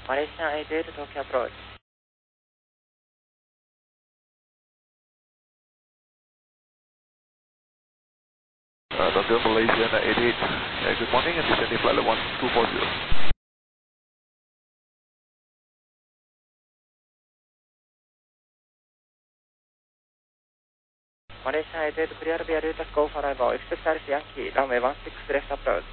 Malaysian 88 Tokyo approach. Tokyo Malaysian 88, good morning and descending flight level 1240. Malaysian 88 clear via Rutas Go for arrival, expect Alice Yankee, runway 16 left approach.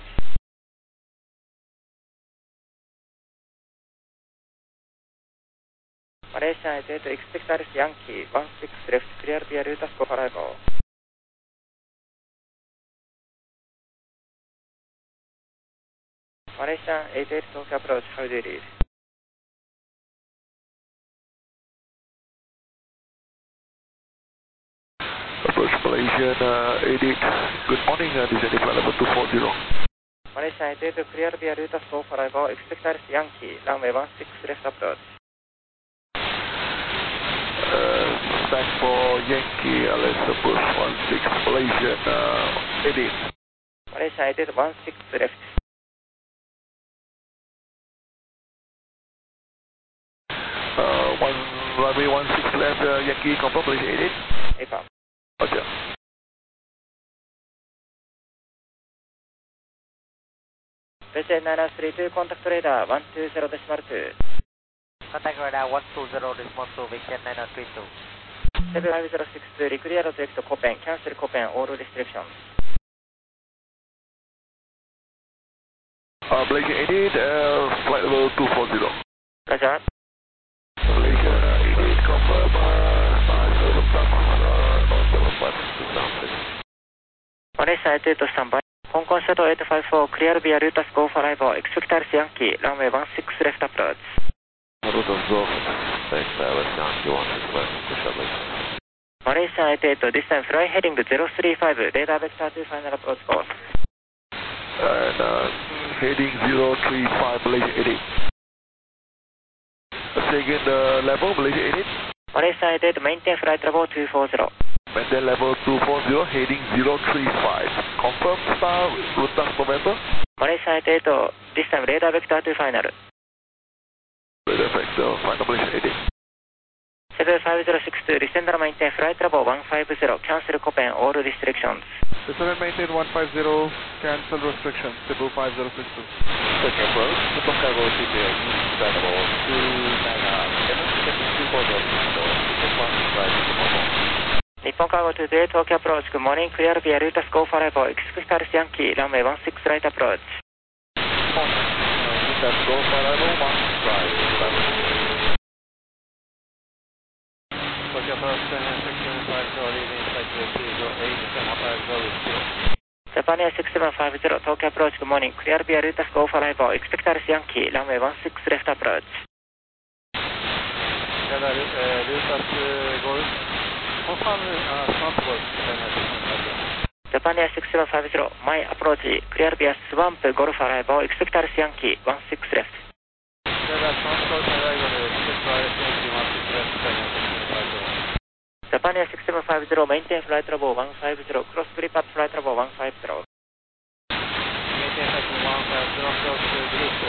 Malaysian 88 expect Alice Yankee, 16 left, clear via Rutas Go for arrival. Malaysian 88 Tokyo approach, how do you read? Approach Malaysian 88, good morning, descending flight level 240. Malaysian 88 clear via Rutas Go for arrival, expect Alice Yankee, runway 16 left approach. Stack for Yankee, let's approach 16 Malaysian 88. Malaysian 88 16 left. Runway 16 left, Yankee, confirm Malaysian 88. APAM. Roger. Malaysian 932 contact radar 120.2. Contact radar 120.2, Malaysian 932. 7506 reclear to exit Copen, cancel Copen, all restrictions. Malaysian 88, flight level 240. Roger. Malaysian 88, confirm Malaysian 88 standby. Hong Kong Shuttle 854 clear via Rutas Go for arrival, expect Alice Yankee, runway 16 left approach. Rutas Go, thanks, Alice Yankee 16 left, Shuttle. Malaysian 88, this time fly heading 035, radar vector to final approach course. And heading 035, Malaysian 88. Say again the level, Malaysian 88. Malaysian 88, maintain flight level 240. Maintain level 240, heading 035. Confirm star, Rutas November. Malaysian 88, this time radar vector to final. Radar vector, final Malaysian 88. 75062, descender maintain flight level 150, cancel Copen, all restrictions. Descender maintain 150, cancel restrictions, 75062. Second approach, Nippon Cargo CPA, flight level 297, Nippon Cargo 28, Tokyo approach, good morning, clear via Rutas Go for arrival, expect Alice Yankee, runway 16 right approach. Rutas Go for arrival, 16 right. Tokyo approach 6750, leaving flight 208, Japan Air 6750, Tokyo approach, good morning, clear via Rutas Go for arrival, expect Alice Yankee, runway 16 left approach. Rutas Go, confirm transport, Japan Air 6750, my approach, clear via Swamp Golf arrival, expect Alice Yankee, 16 left. Transport arrival, expect Alice Yankee, 16 left, Japan Air 6750, maintain flight level 150, cross prepart flight level 150. maintain flight level 150, cross